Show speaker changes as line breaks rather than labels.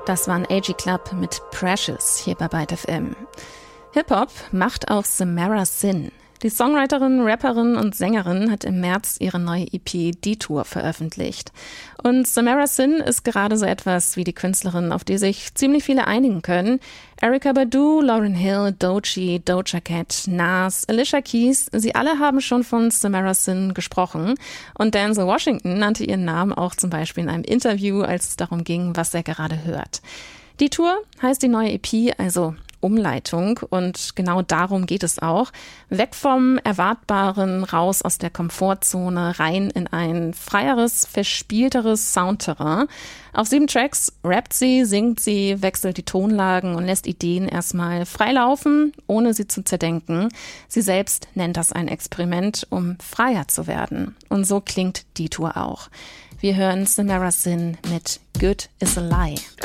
Das war ein AG Club mit Precious hier bei Byte FM. Hip-Hop macht auch Samara Sin. Die Songwriterin, Rapperin und Sängerin hat im März ihre neue EP Detour veröffentlicht. Und Samara Sin ist gerade so etwas wie die Künstlerin, auf die sich ziemlich viele einigen können. Erykah Badu, Lauryn Hill, Doechii, Doja Cat, Nas, Alicia Keys, sie alle haben schon von Samara Sin gesprochen. Und Denzel Washington nannte ihren Namen auch zum Beispiel in einem Interview, als es darum ging, was er gerade hört. Detour heißt die neue EP, also Umleitung, und genau darum geht es auch. Weg vom Erwartbaren, raus aus der Komfortzone, rein in ein freieres, verspielteres Soundterrain. Auf 7 Tracks rappt sie, singt sie, wechselt die Tonlagen und lässt Ideen erstmal frei laufen, ohne sie zu zerdenken. Sie selbst nennt das ein Experiment, um freier zu werden. Und so klingt Detour auch. Wir hören Samara Sin mit Good is a Lie.